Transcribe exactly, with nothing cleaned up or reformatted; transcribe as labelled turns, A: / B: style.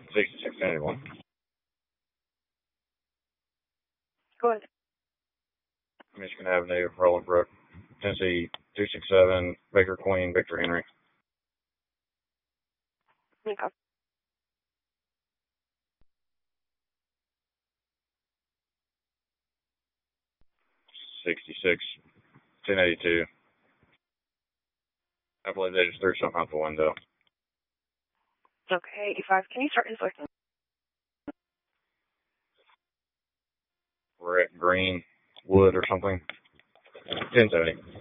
A: sixty-six eighty-one.
B: Go ahead.
A: Michigan Avenue, Rolling Brook, Tennessee two six seven, Baker Queen, Victor Henry.
B: Okay.
A: sixty-six ten eighty-two. I believe they just threw something out the window.
B: Okay, eighty-five. Can you start inspecting?
A: We're at Green Wood or something. ten seventy.